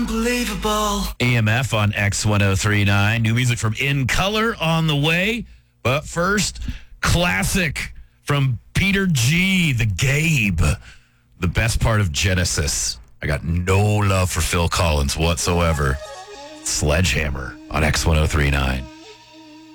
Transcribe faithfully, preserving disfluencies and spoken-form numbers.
Unbelievable. A M F on X ten thirty-nine. New music from In Color on the way. But first, classic from Peter G, the Gabe. The best part of Genesis. I got no love for Phil Collins whatsoever. Sledgehammer on X ten thirty-nine.